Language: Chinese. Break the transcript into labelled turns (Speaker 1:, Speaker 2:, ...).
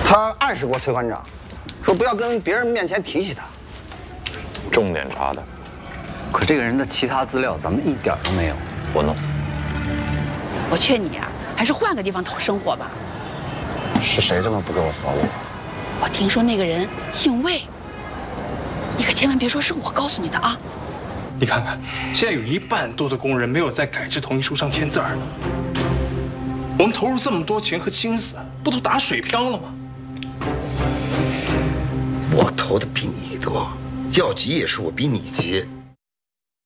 Speaker 1: 他暗示过崔馆长，说不要跟别人面前提起他。
Speaker 2: 重点查的。
Speaker 3: 可这个人的其他资料咱们一点都没有。
Speaker 2: 我弄。
Speaker 4: 我劝你啊，还是换个地方讨生活吧。
Speaker 1: 是谁这么不给我活路？
Speaker 4: 我听说那个人姓魏，你可千万别说是我告诉你的啊！
Speaker 5: 你看看，现在有1半多的工人没有在改制同意书上签字呢。我们投入这么多钱和心思，不都打水漂了吗？
Speaker 6: 我投的比你多，要急也是我比你急。